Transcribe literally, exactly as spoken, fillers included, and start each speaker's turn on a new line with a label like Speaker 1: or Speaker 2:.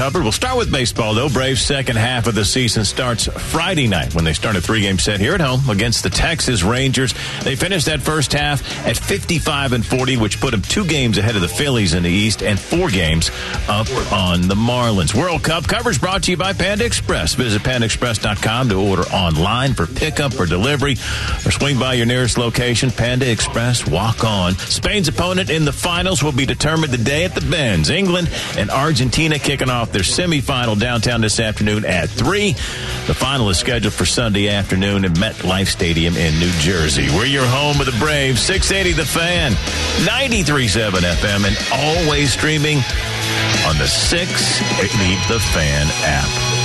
Speaker 1: covered. We'll start with baseball, though. Braves' second half of the season starts Friday night when they start a three-game set here at home against the Texas Rangers. They finished that first half at fifty-five and forty, which put them two games ahead of the Phillies in the East and four games up on the Marlins. World Cup coverage brought to you by Panda Express. Visit panda express dot com to order online for pickup or delivery, or swing by your nearest location. Panda Express, walk on. Spain's opponent in the finals will be determined today at the Benz. England and Argentina kicking off their semifinal downtown this afternoon at three. The final is scheduled for Sunday afternoon at MetLife Stadium in New Jersey. We're your home of the Braves. six eighty The Fan, ninety-three point seven F M, and always streaming on the six eighty The Fan app.